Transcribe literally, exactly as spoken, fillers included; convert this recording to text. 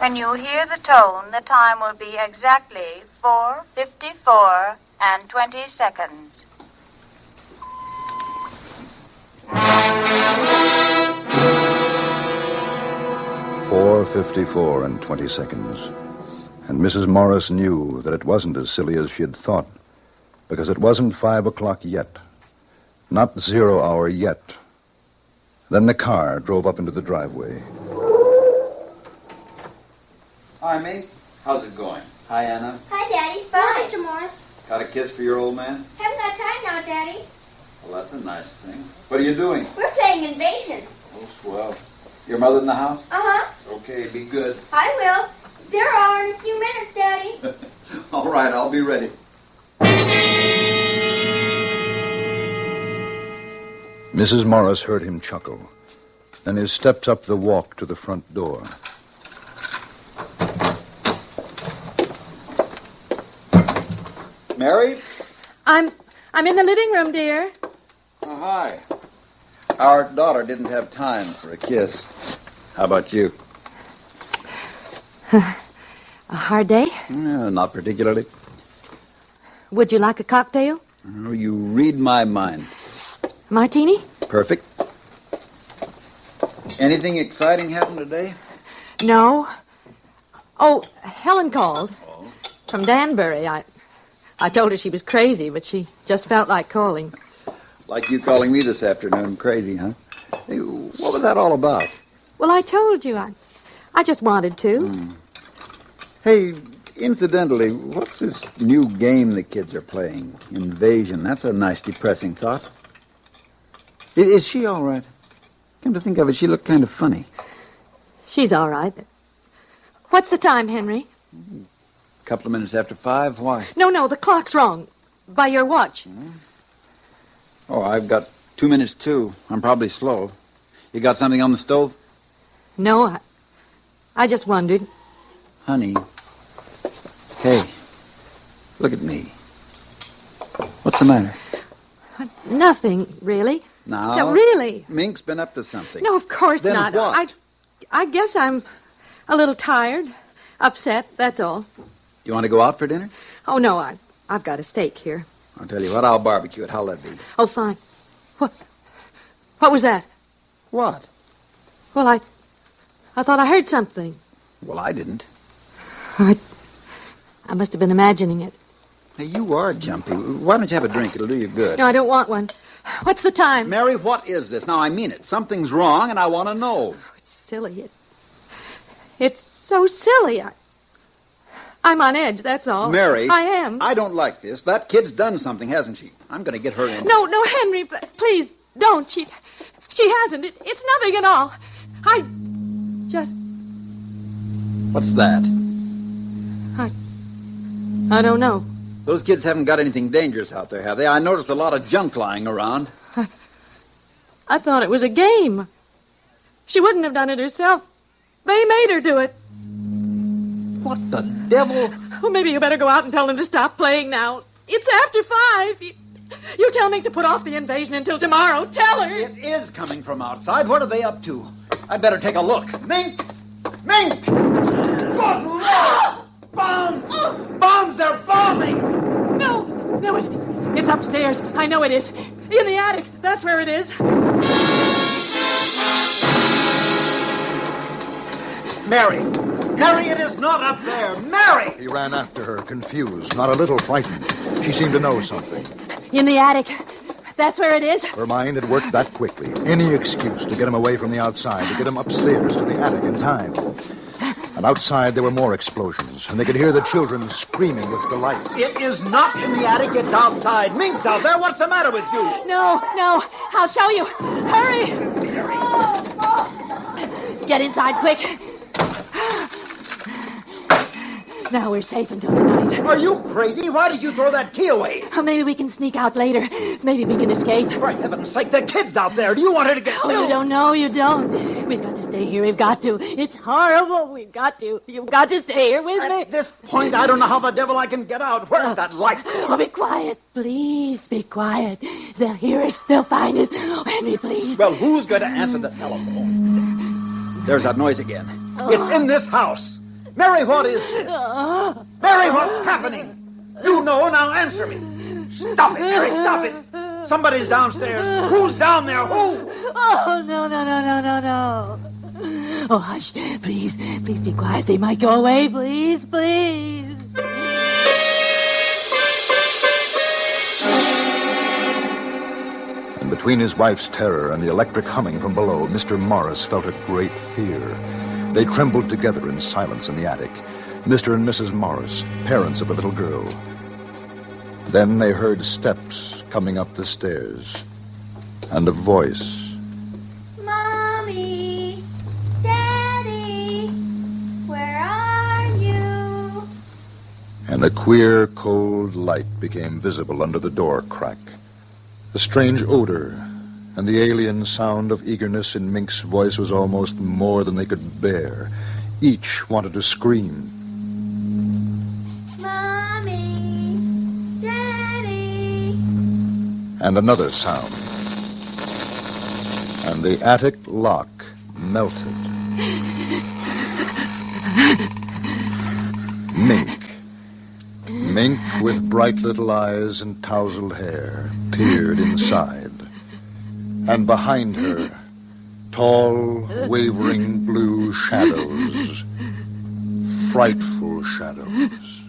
When you hear the tone, the time will be exactly four fifty-four and twenty seconds. four fifty-four and twenty seconds. And Missus Morris knew that it wasn't as silly as she had thought, because it wasn't five o'clock yet. Not zero hour yet. Then the car drove up into the driveway. Hi, mate. How's it going? Hi, Anna. Hi, Daddy. Bye, Mister Morris. Got a kiss for your old man? Haven't got time now, Daddy. Well, that's a nice thing. What are you doing? We're playing Invasion. Oh, swell. Your mother in the house? Uh-huh. Okay, be good. I will. There are in a few minutes, Daddy. All right, I'll be ready. Missus Morris heard him chuckle. Then he stepped up the walk to the front door. Mary? I'm I'm in the living room, dear. Oh, hi. Our daughter didn't have time for a kiss. How about you? A hard day? Uh, not particularly. Would you like a cocktail? Oh, you read my mind. Martini? Perfect. Anything exciting happened today? No. Oh, Helen called. Oh. From Danbury. I I told her she was crazy, but she just felt like calling. Like you calling me this afternoon. Crazy, huh? Hey, what was that all about? Well, I told you. I, I just wanted to. Mm. Hey, incidentally, what's this new game the kids are playing? Invasion. That's a nice, depressing thought. Is, is she all right? Come to think of it, she looked kind of funny. She's all right. What's the time, Henry? A couple of minutes after five. Why? No, no, the clock's wrong. By your watch. Mm. Oh, I've got two minutes, too. I'm probably slow. You got something on the stove? No, I, I just wondered. Honey. Hey, look at me. What's the matter? Nothing, really. No. No, really. Mink's been up to something. No, of course then not. What? I, I guess I'm a little tired, upset, that's all. You want to go out for dinner? Oh, no, I, I've got a steak here. I'll tell you what, I'll barbecue it. How'll that be? Oh, fine. What? What was that? What? Well, I, I thought I heard something. Well, I didn't. I, I must have been imagining it. Hey, you are jumpy. Why don't you have a drink? It'll do you good. No, I don't want one. What's the time? Mary, what is this? Now, I mean it. Something's wrong, and I want to know. Oh, it's silly. It, it's so silly. I, I'm on edge, that's all. Mary. I am. I don't like this. That kid's done something, hasn't she? I'm going to get her in. No, no, Henry, please, don't. She, she hasn't. It, it's nothing at all. I just... What's that? I... I don't know. Those kids haven't got anything dangerous out there, have they? I noticed a lot of junk lying around. I, I thought it was a game. She wouldn't have done it herself. They made her do it. What the devil? Oh, maybe you better go out and tell them to stop playing now. It's after five. You, you tell Mink to put off the invasion until tomorrow. Tell her. It is coming from outside. What are they up to? I'd better take a look. Mink! Mink! Good Lord! Bombs! Bombs! They're bombing! No! No, it, it's upstairs. I know it is. In the attic. That's where it is. Mary! Mary, it is not up there! Mary! He ran after her, confused, not a little frightened. She seemed to know something. In the attic. That's where it is. Her mind had worked that quickly. Any excuse to get him away from the outside, to get him upstairs to the attic in time. And outside there were more explosions, and they could hear the children screaming with delight. It is not in the attic, it's outside. Mink's out there. What's the matter with you? No, no. I'll show you. Hurry! Oh, oh. Get inside, quick. Now we're safe until tonight. Are you crazy? Why did you throw that key away? Oh, maybe we can sneak out later. Maybe we can escape. For heaven's sake, the kid's out there. Do you want her to get Oh, killed? you don't know, you don't. We've got to stay here. We've got to. It's horrible. We've got to. You've got to stay here with me. At this point, I don't know how the devil I can get out. Where's that light? Oh, be quiet. Please, be quiet. They'll hear us. They'll find us. Oh, Henry, please. Well, who's going to answer the telephone? There's that noise again. Oh. It's in this house. Mary, what is this? Mary, what's happening? You know, now answer me. Stop it, Mary, stop it. Somebody's downstairs. Who's down there? Who? Oh, no, no, no, no, no, no. Oh, hush. Please, please be quiet. They might go away. Please, please. And between his wife's terror and the electric humming from below, Mister Morris felt a great fear. They trembled together in silence in the attic. Mister and Missus Morris, parents of a little girl. Then they heard steps coming up the stairs, and a voice. Mommy, Daddy, where are you? And a queer, cold light became visible under the door crack. The strange odor and the alien sound of eagerness in Mink's voice was almost more than they could bear. Each wanted to scream. Mommy, Daddy. And another sound. And the attic lock melted. Mink. Mink, with bright little eyes and tousled hair, peered inside. And behind her, tall, wavering blue shadows. Frightful shadows.